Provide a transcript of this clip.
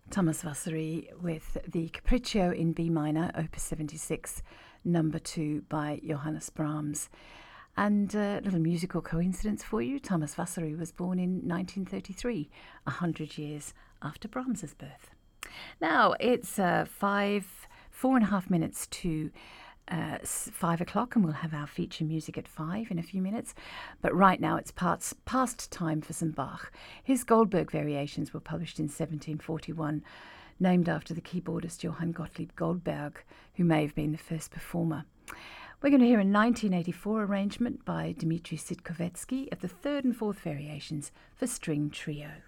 Thomas Vasari with the Capriccio in B minor, Opus 76, number 2 by Johannes Brahms. And a little musical coincidence for you, Thomas Vasari was born in 1933, 100 years after Brahms's birth. Now, it's 4.5 minutes to 5 o'clock, and we'll have our feature music at 5 in a few minutes. But right now it's past time for some Bach. His Goldberg variations were published in 1741, named after the keyboardist Johann Gottlieb Goldberg, who may have been the first performer. We're going to hear a 1984 arrangement by Dmitri Sitkovetsky of the third and fourth variations for string trio.